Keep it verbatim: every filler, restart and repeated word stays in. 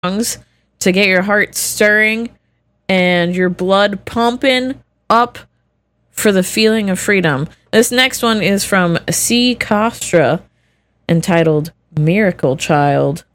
songs to get your heart stirring and your blood pumping up for the feeling of freedom. This next one is from C. Costra, entitled Miracle Child.